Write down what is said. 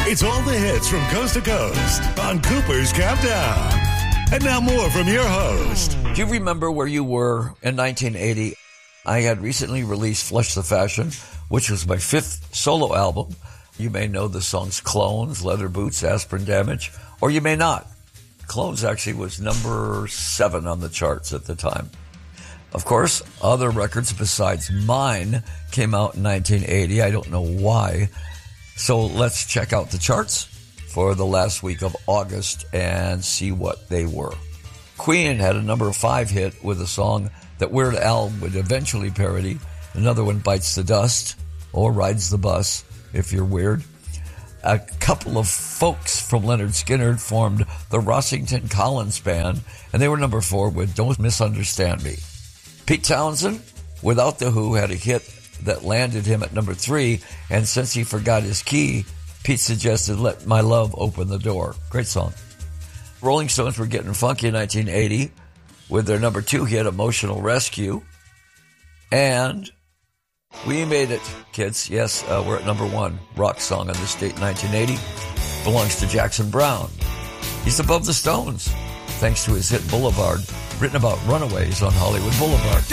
It's all the hits from coast to coast on Cooper's Countdown. And now more from your host. Do you remember where you were in 1980? I had recently released Flush the Fashion, which was my 5th solo album. You may know the songs Clones, Leather Boots, Aspirin Damage, or you may not. Clones actually was number 7 on the charts at the time. Of course, other records besides mine came out in 1980. I don't know why. So let's check out the charts for the last week of August and see what they were. Queen had a number 5 hit with a song that Weird Al would eventually parody. Another one, Bites the Dust, or Rides the Bus, if you're weird. A couple of folks from Lynyrd Skynyrd formed the Rossington Collins Band, and they were number 4 with Don't Misunderstand Me. Pete Townsend, Without the Who, had a hit that landed him at number 3, and since he forgot his key, Pete suggested Let My Love Open the Door. Great song. Rolling Stones were getting funky in 1980 with their number 2 hit, Emotional Rescue. And we made it, kids. Yes, we're at number 1. Rock song on this date, 1980. Belongs to Jackson Browne. He's above the Stones, thanks to his hit Boulevard, written about runaways on Hollywood Boulevard.